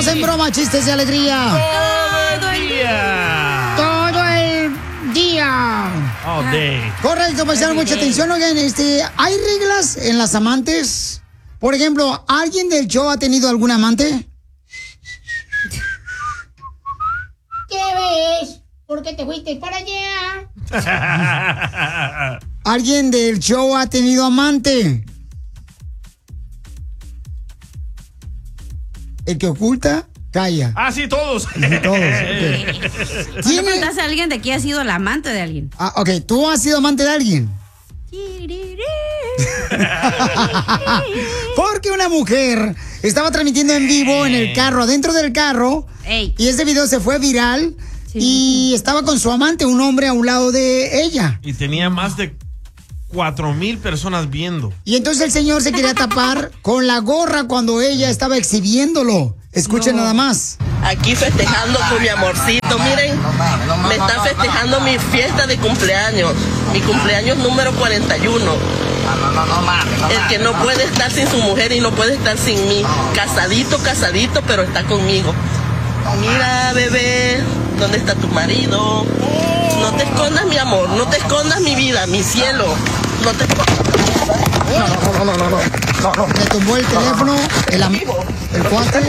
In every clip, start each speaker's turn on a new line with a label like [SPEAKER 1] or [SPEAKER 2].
[SPEAKER 1] en broma, chistes de alegría.
[SPEAKER 2] Todo el día.
[SPEAKER 1] Todo el día.
[SPEAKER 2] All day.
[SPEAKER 1] Correcto, paisano, mucha atención. Oigan, ¿hay reglas en las amantes? Por ejemplo, ¿alguien del show ha tenido algún amante? ¿Qué ves? ¿Por qué te fuiste para allá? ¿Alguien del show ha tenido amante? El que oculta, calla.
[SPEAKER 2] Ah, sí, todos.
[SPEAKER 1] Todos. Okay.
[SPEAKER 3] ¿Cuándo preguntaste a alguien de quién ha sido el amante de alguien?
[SPEAKER 1] Ah, ok, ¿tú has sido amante de alguien? Porque una mujer estaba transmitiendo en vivo en el carro, adentro del carro, y ese video se fue viral, y estaba con su amante, un hombre a un lado de ella.
[SPEAKER 2] Y tenía más de 4,000 personas viendo.
[SPEAKER 1] Y entonces el señor se quería tapar con la gorra cuando ella estaba exhibiéndolo. Escuchen nada más.
[SPEAKER 4] Aquí festejando con mi amorcito, miren, me está festejando mi fiesta de cumpleaños, mi cumpleaños número 41. El que no puede estar sin su mujer y no puede estar sin mí, casadito, pero está conmigo. Mira, bebé, ¿dónde está tu marido? No te escondas, mi amor, no te escondas, mi vida, mi cielo, no te escondas.
[SPEAKER 1] No. Le tumbó el teléfono, el cuate.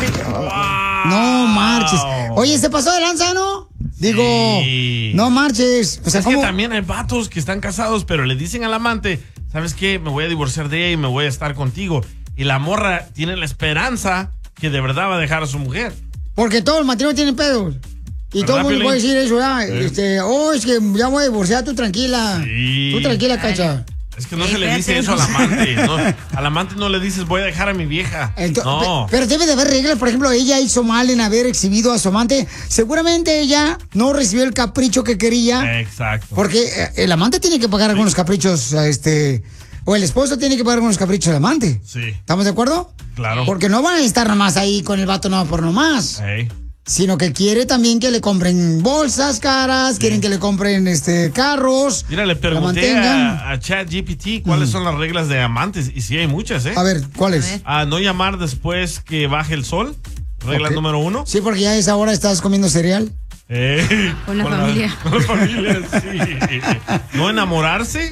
[SPEAKER 1] No marches. Oye, ¿se pasó de lanza, no? Digo, no marches. O sea,
[SPEAKER 2] es que también hay vatos que están casados, pero le dicen al amante, ¿sabes qué? Me voy a divorciar de ella y me voy a estar contigo. Y la morra tiene la esperanza que de verdad va a dejar a su mujer.
[SPEAKER 1] Porque todo el matrimonio tiene pedos. Y todo el mundo puede decir eso, ya. Es que ya voy a divorciar, tú tranquila.
[SPEAKER 2] Sí.
[SPEAKER 1] Tú tranquila, Cacha.
[SPEAKER 2] Es que no se le dice eso al amante. No, al amante no le dices, voy a dejar a mi vieja. No.
[SPEAKER 1] Pero debe de haber reglas. Por ejemplo, ella hizo mal en haber exhibido a su amante. Seguramente ella no recibió el capricho que quería.
[SPEAKER 2] Exacto.
[SPEAKER 1] Porque el amante tiene que pagar algunos caprichos o el esposo tiene que pagar algunos caprichos al amante.
[SPEAKER 2] Sí.
[SPEAKER 1] ¿Estamos de acuerdo?
[SPEAKER 2] Claro.
[SPEAKER 1] Porque no van a estar nomás ahí con el vato no por nomás. Sino que quiere también que le compren bolsas caras, quieren que le compren carros.
[SPEAKER 2] Mira, le pregunté a ChatGPT cuáles son las reglas de amantes, y sí hay muchas, ¿eh?
[SPEAKER 1] A ver, ¿cuáles?
[SPEAKER 2] No llamar después que baje el sol, regla número 1.
[SPEAKER 1] Sí, porque ya a esa hora estás comiendo cereal.
[SPEAKER 3] Con la familia.
[SPEAKER 2] Con la familia, sí. No enamorarse.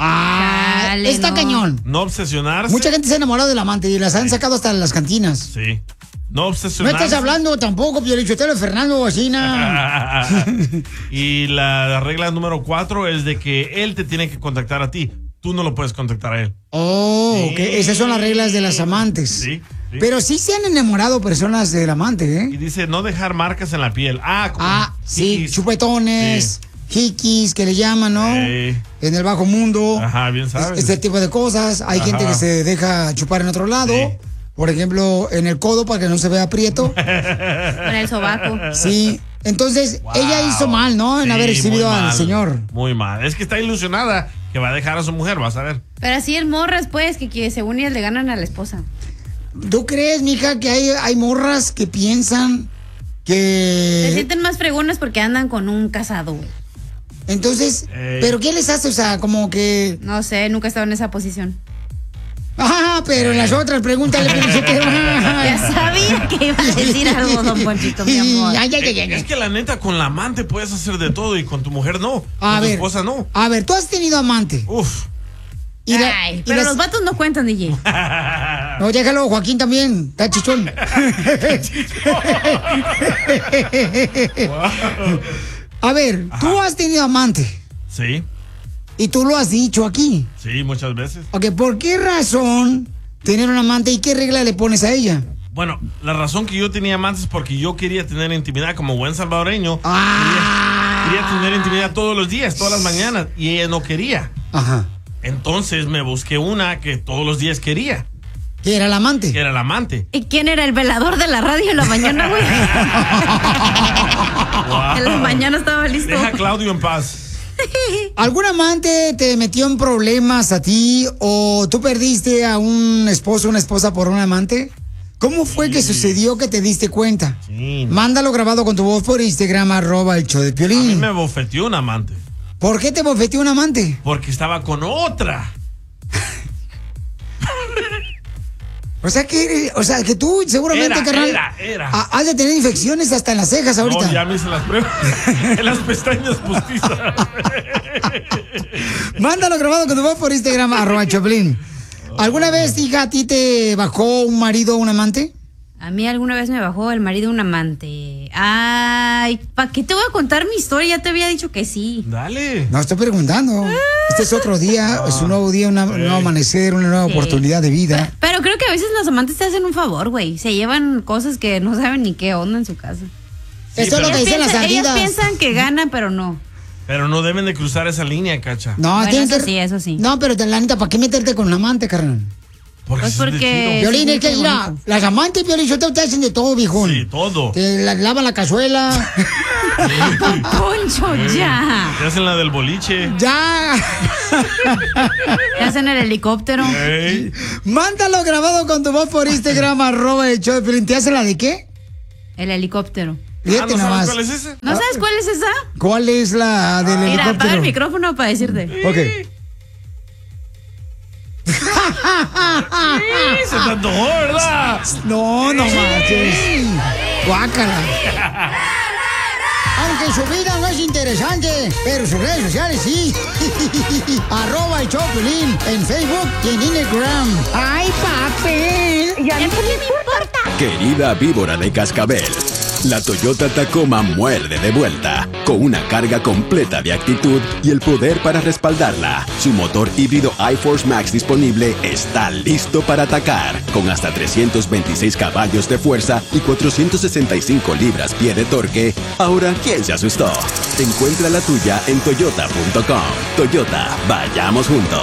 [SPEAKER 1] Está cañón.
[SPEAKER 2] No obsesionarse.
[SPEAKER 1] Mucha gente se ha enamorado del amante y las han sacado hasta en las cantinas.
[SPEAKER 2] Sí. No obsesionarse.
[SPEAKER 1] No estás hablando tampoco, Piolichotelo, Fernando Bocina.
[SPEAKER 2] Y la regla número 4 es de que él te tiene que contactar a ti. Tú no lo puedes contactar a él.
[SPEAKER 1] Ok. Esas son las reglas de las amantes.
[SPEAKER 2] Sí.
[SPEAKER 1] Pero sí se han enamorado personas del amante, ¿eh?
[SPEAKER 2] Y dice, no dejar marcas en la piel.
[SPEAKER 1] Sí, chupetones, hikis, que le llaman, ¿no? En el bajo mundo.
[SPEAKER 2] Ajá, bien sabes.
[SPEAKER 1] Este tipo de cosas. Hay gente que se deja chupar en otro lado. Sí. Por ejemplo, en el codo para que no se vea prieto.
[SPEAKER 3] Con el sobaco.
[SPEAKER 1] Sí. Entonces, ella hizo mal, ¿no? En haber exhibido al señor.
[SPEAKER 2] Muy mal. Es que está ilusionada que va a dejar a su mujer, vas a ver.
[SPEAKER 3] Pero así el morras, pues, que según ellas le ganan a la esposa.
[SPEAKER 1] ¿Tú crees, mija, que hay morras que piensan que...
[SPEAKER 3] Se sienten más fregonas porque andan con un casado, güey.
[SPEAKER 1] Entonces, ¿pero qué les hace? O sea, como que...
[SPEAKER 3] No sé, nunca he estado en esa posición.
[SPEAKER 1] Pero en las otras pregúntale.
[SPEAKER 3] Ya sabía que iba a decir algo, don Ponchito, mi amor.
[SPEAKER 2] Es que la neta, con la amante puedes hacer de todo y con tu mujer no. Con tu esposa no.
[SPEAKER 1] A ver, tú has tenido amante.
[SPEAKER 2] Uf.
[SPEAKER 3] Pero los vatos no cuentan, DJ.
[SPEAKER 1] No, déjalo, Joaquín también. Está chichón. A ver, tú has tenido amante.
[SPEAKER 2] Sí.
[SPEAKER 1] Y tú lo has dicho aquí.
[SPEAKER 2] Sí, muchas veces.
[SPEAKER 1] Ok, ¿por qué razón tener un amante y qué regla le pones a ella?
[SPEAKER 2] Bueno, la razón que yo tenía amantes es porque yo quería tener intimidad como buen salvadoreño. Quería tener intimidad todos los días, todas las mañanas, y ella no quería.
[SPEAKER 1] Ajá.
[SPEAKER 2] Entonces me busqué una que todos los días quería.
[SPEAKER 1] ¿Que era el amante?
[SPEAKER 2] Que era el amante.
[SPEAKER 3] ¿Y quién era el velador de la radio en la mañana, güey?
[SPEAKER 2] Wow.
[SPEAKER 3] En la mañana estaba listo.
[SPEAKER 2] Deja a Claudio en paz.
[SPEAKER 1] ¿Algún amante te metió en problemas a ti o tú perdiste a un esposo o una esposa por un amante? ¿Cómo fue que sucedió que te diste cuenta?
[SPEAKER 2] Sí.
[SPEAKER 1] Mándalo grabado con tu voz por Instagram, @el-show-de-Piolín.
[SPEAKER 2] A mí me bofeteó un amante.
[SPEAKER 1] ¿Por qué te bofeteó un amante?
[SPEAKER 2] Porque estaba con otra.
[SPEAKER 1] O sea que tú seguramente, carnal, has de tener infecciones hasta en las cejas ahorita.
[SPEAKER 2] No, ya me hice las pruebas. En las pestañas postizas.
[SPEAKER 1] Mándalo grabado con tu voz por Instagram, @Choplin. ¿Alguna vez, hija, a ti te bajó un marido o un amante?
[SPEAKER 3] A mí alguna vez me bajó el marido un amante. Ay, ¿para qué te voy a contar mi historia? Ya te había dicho que sí.
[SPEAKER 2] Dale.
[SPEAKER 1] No, estoy preguntando. Este es otro día, es un nuevo día, un nuevo amanecer, una nueva oportunidad de vida.
[SPEAKER 3] Pero creo que a veces los amantes te hacen un favor, güey. Se llevan cosas que no saben ni qué onda en su casa.
[SPEAKER 1] Sí, esto es lo que dicen las ardidas.
[SPEAKER 3] Ellos piensan que ganan, pero no.
[SPEAKER 2] Pero no deben de cruzar esa línea, Cacha.
[SPEAKER 1] No,
[SPEAKER 3] bueno, eso sí.
[SPEAKER 1] No, pero la neta, ¿para qué meterte con un amante, carnal?
[SPEAKER 3] Pues porque...
[SPEAKER 1] Violín, es que mira, las amantes, Violín, te hacen de todo, viejón.
[SPEAKER 2] Sí, todo.
[SPEAKER 1] Te lavan la cazuela.
[SPEAKER 3] Poncho, ya.
[SPEAKER 2] Te hacen la del boliche.
[SPEAKER 1] Ya.
[SPEAKER 3] Te hacen el helicóptero.
[SPEAKER 2] Hey.
[SPEAKER 1] Mándalo grabado con tu voz por Instagram, @Choplin. ¿Te hacen la de qué?
[SPEAKER 3] El helicóptero.
[SPEAKER 1] Fíjate
[SPEAKER 2] ¿no
[SPEAKER 1] nomás.
[SPEAKER 2] sabes cuál es esa?
[SPEAKER 3] ¿No sabes cuál es esa?
[SPEAKER 1] ¿Cuál es la del
[SPEAKER 3] Mira,
[SPEAKER 1] helicóptero?
[SPEAKER 3] apaga el micrófono para decirte.
[SPEAKER 1] Ok.
[SPEAKER 2] Se te antojó, ¿verdad?
[SPEAKER 1] No manches. Guácala. Aunque su vida no es interesante, pero sus redes sociales sí. @el Choplin en Facebook y en Instagram. ¡Ay, papi!
[SPEAKER 3] ¿Ya qué me importa?
[SPEAKER 5] Querida víbora de cascabel, la Toyota Tacoma muerde de vuelta, con una carga completa de actitud y el poder para respaldarla. Su motor híbrido iForce Max disponible está listo para atacar, con hasta 326 caballos de fuerza y 465 libras-pie de torque. Ahora, ¿quién se asustó? Encuentra la tuya en toyota.com. Toyota, vayamos juntos.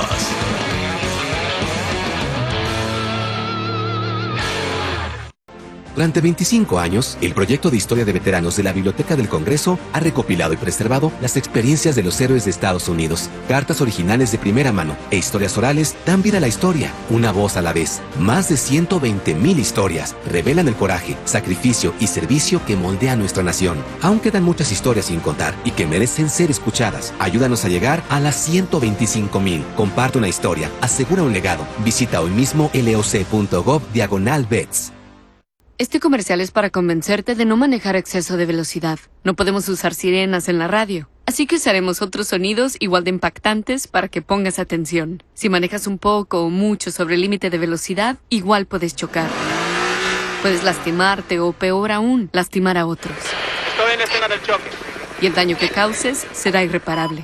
[SPEAKER 5] Durante 25 años, el proyecto de historia de veteranos de la Biblioteca del Congreso ha recopilado y preservado las experiencias de los héroes de Estados Unidos. Cartas originales de primera mano e historias orales dan vida a la historia, una voz a la vez. Más de 120,000 historias revelan el coraje, sacrificio y servicio que moldea nuestra nación. Aún quedan muchas historias sin contar y que merecen ser escuchadas. Ayúdanos a llegar a las 125,000. Comparte una historia, asegura un legado. Visita hoy mismo loc.gov/vets.
[SPEAKER 6] Este comercial es para convencerte de no manejar a exceso de velocidad. No podemos usar sirenas en la radio, así que usaremos otros sonidos igual de impactantes para que pongas atención. Si manejas un poco o mucho sobre el límite de velocidad, igual puedes chocar. Puedes lastimarte o, peor aún, lastimar a otros.
[SPEAKER 7] Estoy en escena del choque.
[SPEAKER 6] Y el daño que causes será irreparable.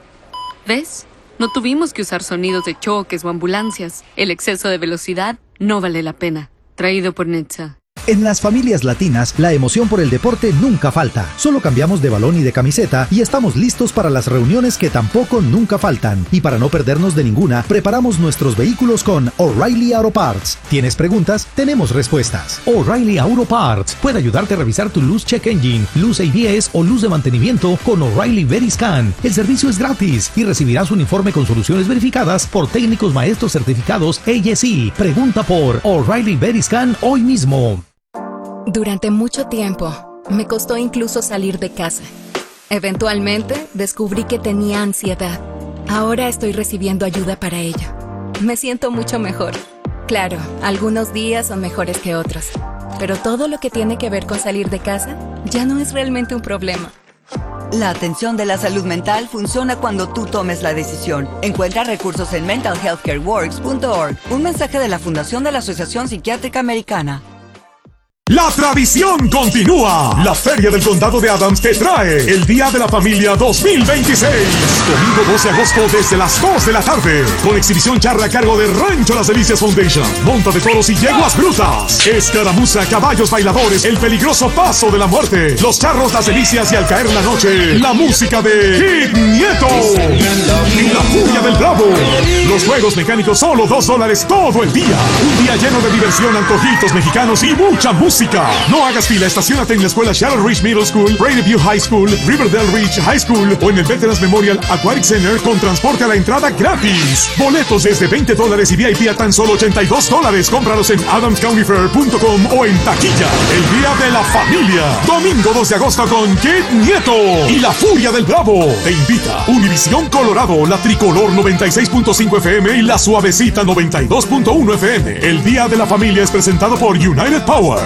[SPEAKER 6] ¿Ves? No tuvimos que usar sonidos de choques o ambulancias. El exceso de velocidad no vale la pena. Traído por Netza.
[SPEAKER 8] En las familias latinas, la emoción por el deporte nunca falta. Solo cambiamos de balón y de camiseta y estamos listos para las reuniones que tampoco nunca faltan. Y para no perdernos de ninguna, preparamos nuestros vehículos con O'Reilly Auto Parts. ¿Tienes preguntas? Tenemos respuestas. O'Reilly Auto Parts puede ayudarte a revisar tu luz check engine, luz ABS o luz de mantenimiento con O'Reilly Veriscan. El servicio es gratis y recibirás un informe con soluciones verificadas por técnicos maestros certificados ASE. Pregunta por O'Reilly Veriscan hoy mismo.
[SPEAKER 9] Durante mucho tiempo, me costó incluso salir de casa. Eventualmente, descubrí que tenía ansiedad. Ahora estoy recibiendo ayuda para ello. Me siento mucho mejor. Claro, algunos días son mejores que otros. Pero todo lo que tiene que ver con salir de casa ya no es realmente un problema.
[SPEAKER 10] La atención de la salud mental funciona cuando tú tomes la decisión. Encuentra recursos en mentalhealthcareworks.org. Un mensaje de la Fundación de la Asociación Psiquiátrica Americana.
[SPEAKER 11] La tradición continúa. La Feria del Condado de Adams te trae el Día de la Familia 2026. Domingo 12 de agosto desde las 2 de la tarde. Con exhibición charla a cargo de Rancho Las Delicias Foundation. Monta de toros y yeguas brutas. Escaramuza, caballos bailadores, el peligroso paso de la muerte. Los charros, las delicias y al caer la noche, la música de Kid Nieto. Y la furia del Bravo. Los juegos mecánicos solo $2 todo el día. Un día lleno de diversión, antojitos mexicanos y mucha música. música. No hagas fila, estaciónate en la escuela Shadow Ridge Middle School, Prairie View High School, Riverdale Ridge High School o en el Veterans Memorial Aquatic Center con transporte a la entrada gratis. Boletos desde $20 y VIP a tan solo $82. Cómpralos en adamscountyfair.com o en taquilla. El Día de la Familia. Domingo 2 de agosto con Kid Nieto y la Furia del Bravo. Te invita Univisión Colorado, la Tricolor 96.5 FM y la Suavecita 92.1 FM. El Día de la Familia es presentado por United Power.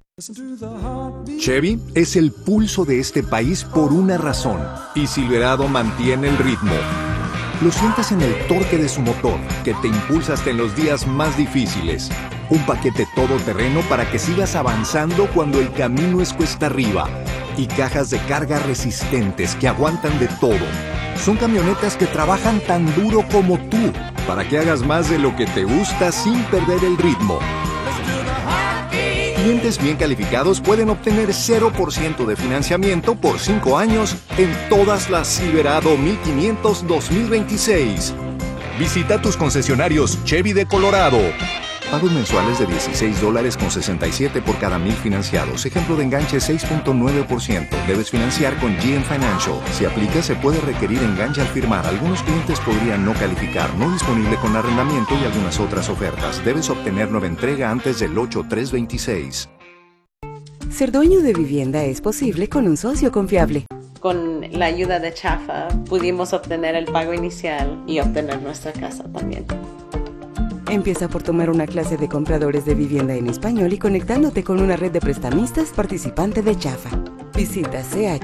[SPEAKER 12] Chevy es el pulso de este país por una razón, y Silverado mantiene el ritmo. Lo sientes en el torque de su motor, que te impulsa hasta en los días más difíciles. Un paquete todoterreno para que sigas avanzando cuando el camino es cuesta arriba. Y cajas de carga resistentes que aguantan de todo. Son camionetas que trabajan tan duro como tú, para que hagas más de lo que te gusta sin perder el ritmo. Clientes bien calificados pueden obtener 0% de financiamiento por 5 años en todas las Silverado 1500 2026. Visita tus concesionarios Chevy de Colorado. Pagos mensuales de $16.67 por cada 1,000 financiados. Ejemplo de enganche 6.9%. Debes financiar con GM Financial. Si aplica, se puede requerir enganche al firmar. Algunos clientes podrían no calificar. No disponible con arrendamiento y algunas otras ofertas. Debes obtener nueva entrega antes del 8/3/26.
[SPEAKER 13] Ser dueño de vivienda es posible con un socio confiable.
[SPEAKER 14] Con la ayuda de Chafa pudimos obtener el pago inicial y obtener nuestra casa también.
[SPEAKER 13] Empieza por tomar una clase de compradores de vivienda en español y conectándote con una red de prestamistas participante de Chafa. Visita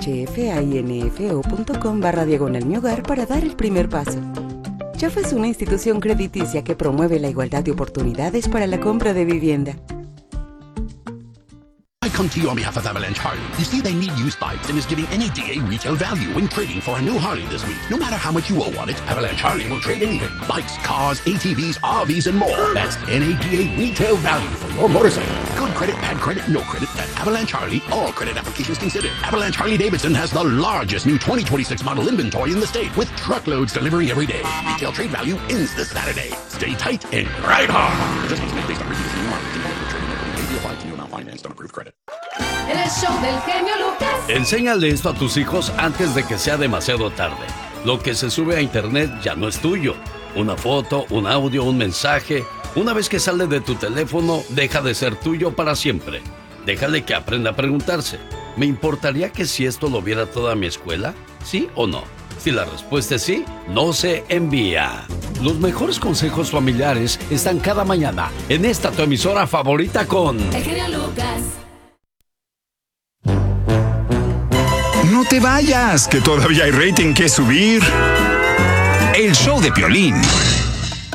[SPEAKER 13] chfainfo.com/mi-hogar para dar el primer paso. Chafa es una institución crediticia que promueve la igualdad de oportunidades para la compra de vivienda.
[SPEAKER 15] I come to you on behalf of Avalanche Harley. You see, they need used bikes and is giving NADA retail value when trading for a new Harley this week. No matter how much you owe on it, Avalanche Harley will trade anything. Bikes, cars, ATVs, RVs, and more. That's NADA retail value for your motorcycle. Good credit, bad credit, no credit. At Avalanche Harley, all credit applications considered. Avalanche Harley-Davidson has the largest new 2026 model inventory in the state with truckloads delivering every day. Retail trade value ends this Saturday. Stay tight and ride hard. Adjustments made based on reviews of new models.
[SPEAKER 16] En el show del genio Lucas.
[SPEAKER 17] Enséñale esto a tus hijos antes de que sea demasiado tarde. Lo que se sube a internet ya no es tuyo. Una foto, un audio, un mensaje. Una vez que sale de tu teléfono, deja de ser tuyo para siempre. Déjale que aprenda a preguntarse: ¿me importaría que si esto lo viera toda mi escuela? ¿Sí o no? Si la respuesta es sí, no se envía. Los mejores consejos familiares están cada mañana en esta tu emisora favorita con
[SPEAKER 16] El genio Lucas.
[SPEAKER 18] No te vayas, que todavía hay rating que subir. El show de Piolín.